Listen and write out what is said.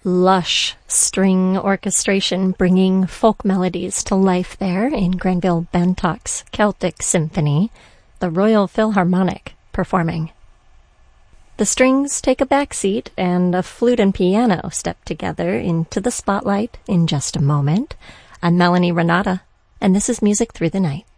lush string orchestration bringing folk melodies to life there in Granville Bantock's Celtic Symphony, the Royal Philharmonic performing. The strings take a back seat and a flute and piano step together into the spotlight in just a moment. I'm Melanie Renata, and this is Music Through the Night.